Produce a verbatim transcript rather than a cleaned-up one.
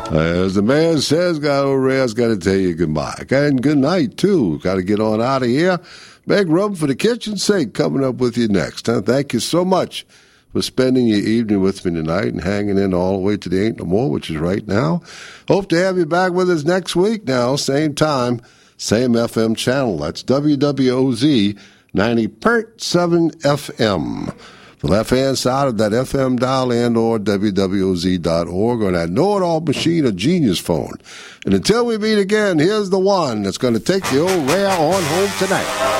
As the man says, got old Ray's got to tell you goodbye. And good night, too. Got to get on out of here. Meg Rub for the kitchen sink coming up with you next. Huh? Thank you so much for spending your evening with me tonight and hanging in all the way to the Ain't No More, which is right now. Hope to have you back with us next week now, same time, same F M channel. That's W W O Z ninety point seven F M. The left-hand side of that F M dial and or W W O Z dot org or that know-it-all machine or genius phone. And until we meet again, here's the one that's going to take the old Ray on home tonight.